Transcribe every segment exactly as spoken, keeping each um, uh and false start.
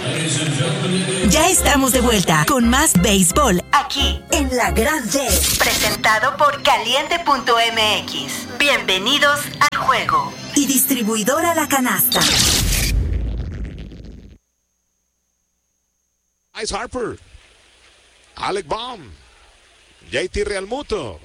Ya estamos de vuelta con más béisbol aquí en La Grande. Presentado por Caliente punto M X. Bienvenidos al juego. Y distribuidora La Canasta. Bryce Harper, Alec Baum, J T Realmuto.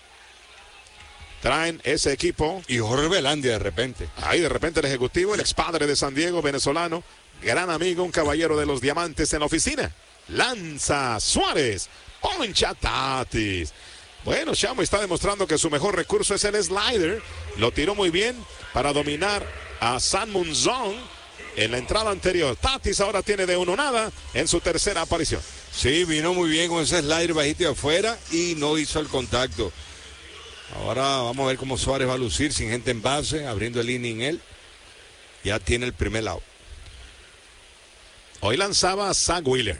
Traen ese equipo. Y Jorge Velandia de repente. Ahí de repente el ejecutivo, el expadre de San Diego, venezolano, gran amigo, un caballero de los diamantes en la oficina. Lanza Suárez, poncha Tatis. Bueno, Chamo está demostrando que su mejor recurso es el slider. Lo tiró muy bien para dominar a San Munzón en la entrada anterior. Tatis ahora tiene de uno nada en su tercera aparición. Sí, vino muy bien con ese slider bajito de afuera y no hizo el contacto. Ahora vamos a ver cómo Suárez va a lucir sin gente en base, abriendo el inning él. Ya tiene el primer lado. Hoy lanzaba a Zach Wheeler.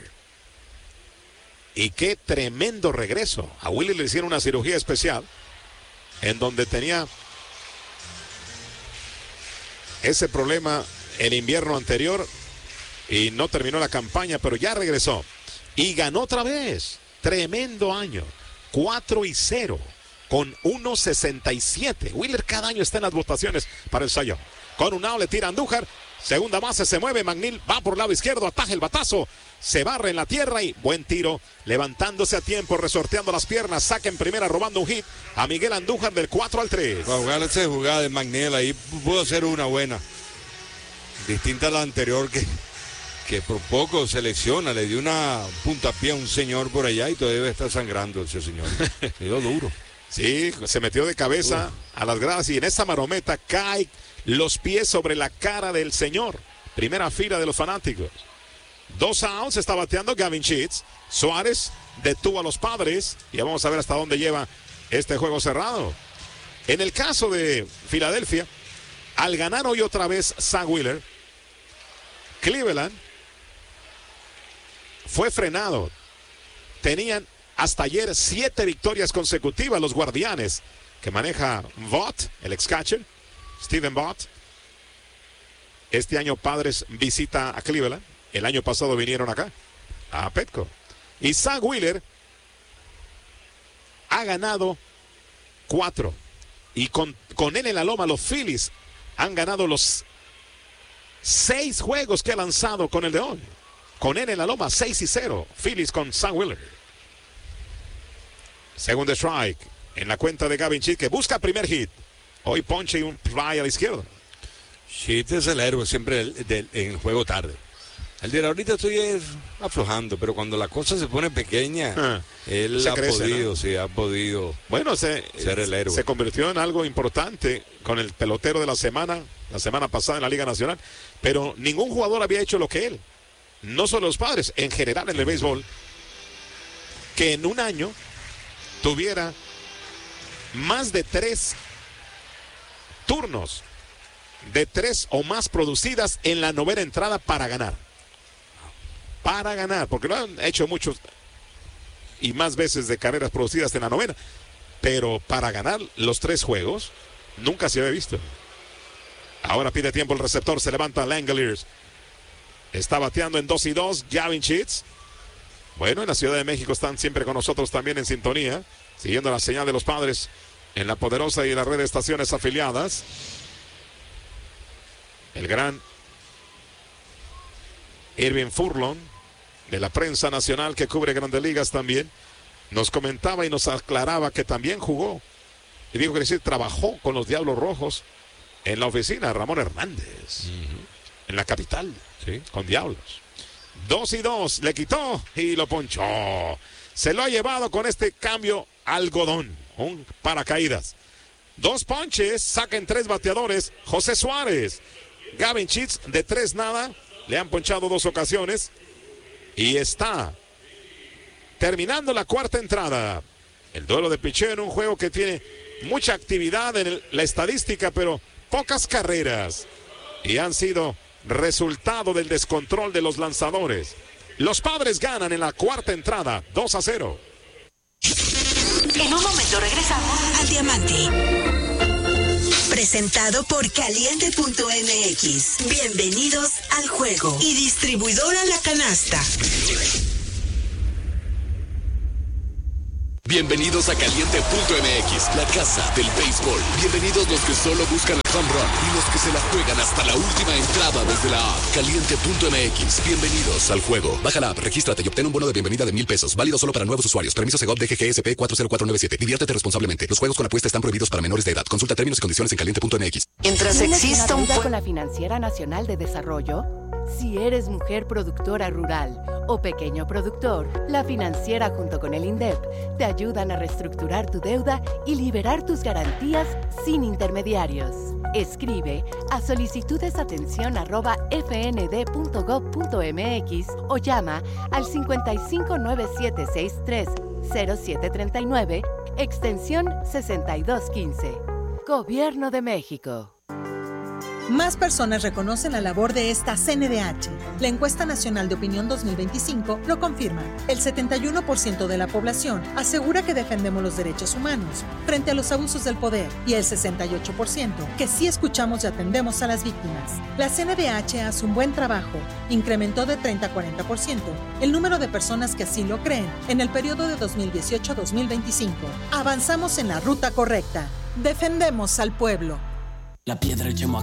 Y qué tremendo regreso. A Wheeler le hicieron una cirugía especial en donde tenía ese problema el invierno anterior y no terminó la campaña, pero ya regresó. Y ganó otra vez. Tremendo año. cuatro y cero. Con uno sesenta y siete. Wheeler cada año está en las votaciones para el Cy Young. Con un out le tira Andújar. Segunda base se mueve. McNeil va por el lado izquierdo. Ataja el batazo. Se barre en la tierra y buen tiro. Levantándose a tiempo. Resorteando las piernas. Saca en primera robando un hit a Miguel Andújar del cuatro al tres. Para jugar esa jugada de McNeil ahí pudo ser una buena. Distinta a la anterior que, que por poco se lesiona. Le dio una puntapié a un señor por allá y todavía debe estar sangrando ese señor. Le dio duro. Sí, se metió de cabeza uh. a las gradas y en esa marometa cae los pies sobre la cara del señor. Primera fila de los fanáticos. Dos outs, está bateando Gavin Sheets. Suárez detuvo a los Padres y vamos a ver hasta dónde lleva este juego cerrado. En el caso de Filadelfia, al ganar hoy otra vez Zach Wheeler, Cleveland fue frenado. Tenían hasta ayer siete victorias consecutivas los Guardianes, que maneja Vaught, el ex catcher, Steven Vaught. Este año Padres visita a Cleveland. El año pasado vinieron acá, a Petco. Y Zach Wheeler ha ganado cuatro. Y con, con él en la loma, los Phillies han ganado los seis juegos que ha lanzado con el de hoy. Con él en la loma, seis y cero. Phillies con Zach Wheeler. Segundo strike en la cuenta de Gavin Sheets, que busca primer hit. Hoy ponche y un fly a la izquierda. Sheets es el héroe siempre del, del, en el juego tarde. El de ahorita estoy es, aflojando, pero cuando la cosa se pone pequeña, ah, él ha crece, podido, ¿no? Sí, ha podido bueno, se, ser el héroe. Se convirtió en algo importante con el pelotero de la semana, la semana pasada en la Liga Nacional, pero ningún jugador había hecho lo que él. No solo los Padres, en general en el béisbol, que en un año tuviera más de tres turnos de tres o más producidas en la novena entrada para ganar. Para ganar, porque lo han hecho muchos y más veces de carreras producidas en la novena, pero para ganar los tres juegos nunca se había visto. Ahora pide tiempo el receptor, se levanta Langeliers. Está bateando en dos y dos Gavin Sheets. Bueno, en la Ciudad de México están siempre con nosotros también en sintonía, siguiendo la señal de los Padres en la poderosa y la red de estaciones afiliadas. El gran Irving Furlong, de la prensa nacional que cubre Grandes Ligas también, nos comentaba y nos aclaraba que también jugó, y dijo que decir, trabajó con los Diablos Rojos en la oficina Ramón Hernández, uh-huh. en la capital, sí, con Diablos. Dos y dos, le quitó y lo ponchó. Se lo ha llevado con este cambio algodón, un paracaídas. Dos ponches, saquen tres bateadores. José Suárez, Gavin Sheets de tres nada, le han ponchado dos ocasiones. Y está terminando la cuarta entrada. El duelo de picheo en un juego que tiene mucha actividad en el, la estadística, pero pocas carreras. Y han sido resultado del descontrol de los lanzadores. Los Padres ganan en la cuarta entrada, dos a cero. En un momento regresamos al Diamante. Presentado por Caliente punto M X. Bienvenidos al juego. Y distribuidora La Canasta. Bienvenidos a Caliente punto M X, la casa del béisbol. Bienvenidos los que solo buscan el home run y los que se la juegan hasta la última entrada desde la app. Caliente punto M X, bienvenidos al juego. Baja la app, regístrate y obtén un bono de bienvenida de mil pesos. Válido solo para nuevos usuarios. Permiso Segov D G G S P cuatro cero cuatro nueve siete. Diviértete responsablemente. Los juegos con apuesta están prohibidos para menores de edad. Consulta términos y condiciones en Caliente punto M X. Mientras exista un con la Financiera Nacional de Desarrollo, si eres mujer productora rural o pequeño productor, la Financiera junto con el INDEP te ayudan a reestructurar tu deuda y liberar tus garantías sin intermediarios. Escribe a solicitudesatención arroba fnd.gov.mx o llama al cincuenta y cinco nueve siete sesenta y tres cero siete treinta y nueve, extensión sesenta y dos quince. Gobierno de México. Más personas reconocen la labor de esta C N D H. La encuesta nacional de opinión dos mil veinticinco lo confirma. El setenta y uno por ciento de la población asegura que defendemos los derechos humanos frente a los abusos del poder y el sesenta y ocho por ciento que sí escuchamos y atendemos a las víctimas. La C N D H hace un buen trabajo. Incrementó de treinta a cuarenta por ciento el número de personas que así lo creen en el periodo de dos mil dieciocho a dos mil veinticinco. Avanzamos en la ruta correcta. Defendemos al pueblo. La piedra llamó